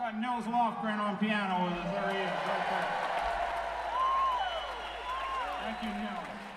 got Nils Lofgren on piano with us. There he is, right there. Thank you, Nils.